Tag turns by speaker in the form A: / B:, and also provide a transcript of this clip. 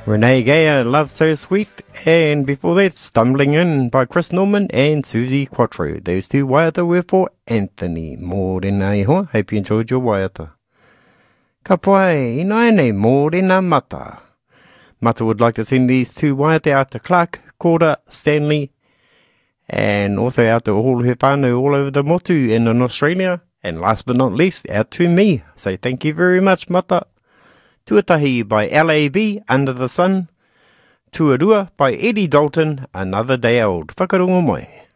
A: Renee Gaya, Love So Sweet, and before that, Stumbling In by Chris Norman and Susie Quattro. Those two waiata were for Anthony. Mōrena iho, hope you enjoyed your waiata. Ka pai, inaine, mōrena mata. Mata would like to send these two waiata out to Clark, Korda, Stanley, and also out to all her whānau all over the motu and in Australia. And last but not least, out to me. So thank you very much, Mata. Tuatahi by LAB, Under the Sun. Tuarua by Eddie Dalton, Another Day Old. Whakarongo mai.